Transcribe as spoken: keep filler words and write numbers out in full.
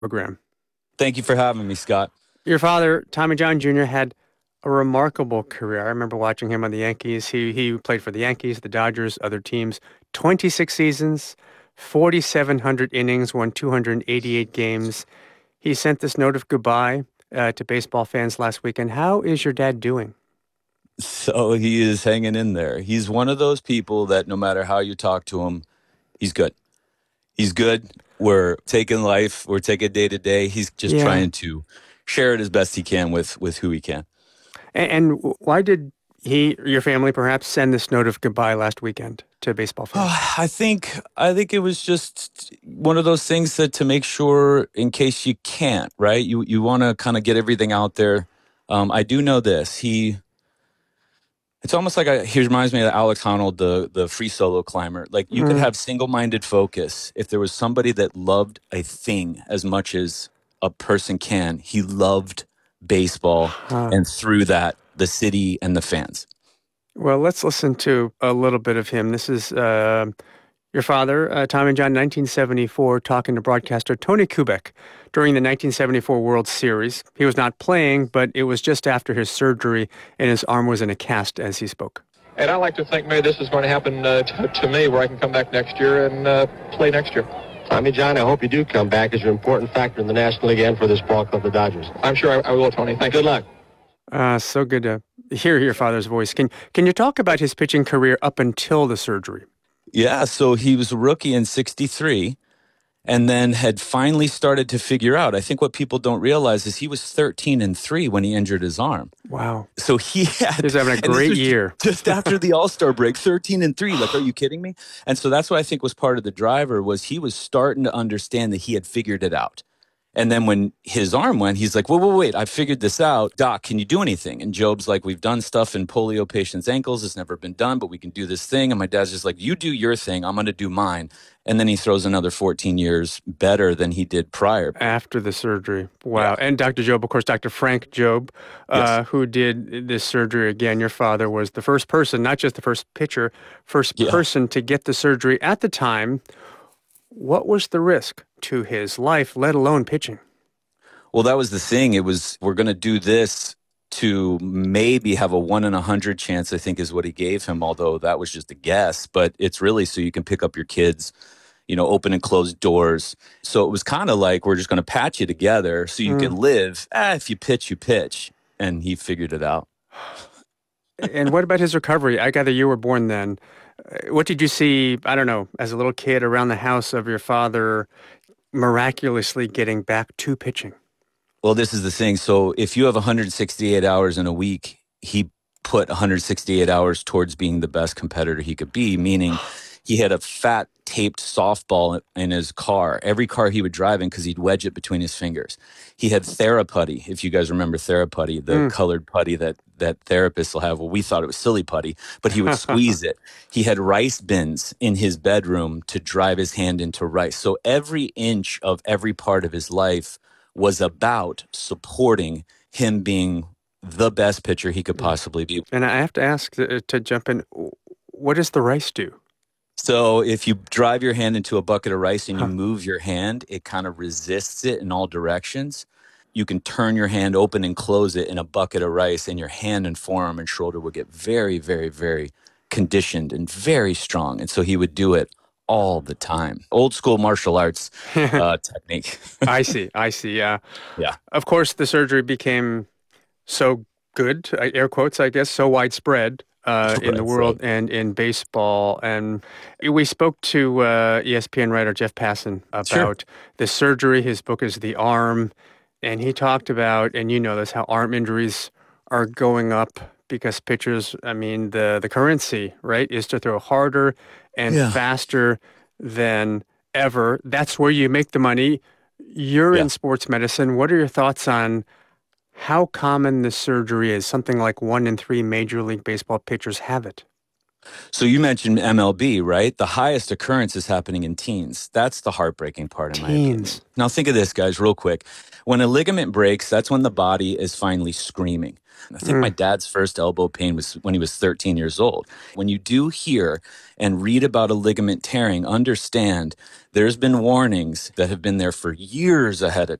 Program. Thank you for having me, Scott. Your father, Tommy John Junior, had a remarkable career. I remember watching him on the Yankees. He he played for the Yankees, the Dodgers, other teams. twenty-six seasons, forty-seven hundred innings, won two hundred eighty-eight games. He sent this note of goodbye uh, to baseball fans last weekend. How is your dad doing? So he is hanging in there. He's one of those people that no matter how you talk to him, he's good. He's good. We're taking life. We're taking day to day. He's just Yeah. trying to share it as best he can with, with who he can. And, and why did he, or your family perhaps, send this note of goodbye last weekend to baseball fans? Oh, I think I think it was just one of those things that to make sure in case you can't, right? You you want to kind of get everything out there. Um, I do know this. He It's almost like I, he reminds me of Alex Honnold, the the free solo climber. Like you could Mm. have single minded focus if there was somebody that loved a thing as much as a person can. He loved baseball, Uh, and through that, the city and the fans. well, let's listen to a little bit of him. This is uh, your father, uh, Tommy John, nineteen seventy-four, talking to broadcaster Tony Kubek during the nineteen seventy-four World Series. He was not playing, but it was just after his surgery, and his arm was in a cast as he spoke. And I like to think maybe this is going to happen uh, to, to me, where I can come back next year and uh, play next year. Tommy John, I hope you do come back as you're an important factor in the National League and for this ball club, the Dodgers. I'm sure I, I will, Tony. Thank you. Good luck. Uh, so good to hear your father's voice. Can can you talk about his pitching career up until the surgery? Yeah, so he was a rookie in sixty-three and then had finally started to figure out. I think what people don't realize is he was thirteen and three when he injured his arm. Wow. So he had He was having a and this great was year. just after the All-Star break, thirteen and three. Like, are you kidding me? And so that's what I think was part of the driver was he was starting to understand that he had figured it out. And then when his arm went, he's like, wait, wait, wait, I figured this out. Doc, can you do anything? And Job's like, we've done stuff in polio patients' ankles. It's never been done, but we can do this thing. And my dad's just like, you do your thing. I'm going to do mine. And then he throws another fourteen years better than he did prior. After the surgery. Wow. And Doctor Job, of course, Doctor Frank Job, uh, Yes. who did this surgery again. Your father was the first person, not just the first pitcher, first Yeah. person to get the surgery at the time. What was the risk to his life, let alone pitching? Well, that was the thing. It was, we're going to do this to maybe have a one in a hundred chance, I think is what he gave him, although that was just a guess. But it's really so you can pick up your kids, you know, open and close doors. So it was kind of like we're just going to patch you together so you Mm. can live. Ah, if you pitch, you pitch. And he figured it out. And what about his recovery? I gather you were born then. Uh, What did you see, I don't know, as a little kid around the house of your father miraculously getting back to pitching? Well, this is the thing. So if you have one hundred sixty-eight hours in a week, he put one hundred sixty-eight hours towards being the best competitor he could be, meaning he had a fat taped softball in his car. Every car he would drive in because he'd wedge it between his fingers. He had Theraputty, if you guys remember Theraputty, the Mm. colored putty that, that therapists will have. Well, we thought it was silly putty, but he would squeeze it. He had rice bins in his bedroom to drive his hand into rice. So every inch of every part of his life was about supporting him being the best pitcher he could possibly be. And I have to ask uh, to jump in, what does the rice do? So if you drive your hand into a bucket of rice and you Huh. move your hand, it kind of resists it in all directions. You can turn your hand open and close it in a bucket of rice, and your hand and forearm and shoulder would get very, very, very conditioned and very strong. And so he would do it all the time. Old school martial arts uh, technique. I see. I see. Yeah. Yeah. Of course, the surgery became so good, uh, air quotes, I guess, so widespread uh, in the Right, world right. and in baseball. And we spoke to uh, E S P N writer Jeff Passan about Sure. the surgery. His book is The Arm. And he talked about, and you know this, how arm injuries are going up because pitchers, I mean, the, the currency, right, is to throw harder and Yeah. faster than ever. That's where you make the money. You're Yeah. in sports medicine. What are your thoughts on how common this surgery is? Something like one in three Major League Baseball pitchers have it. So you mentioned M L B, right? The highest occurrence is happening in teens. That's the heartbreaking part, in my opinion. Teens. Now think of this, guys, real quick. When a ligament breaks, that's when the body is finally screaming. I think my dad's first elbow pain was when he was thirteen years old. When you do hear and read about a ligament tearing, understand there's been warnings that have been there for years ahead of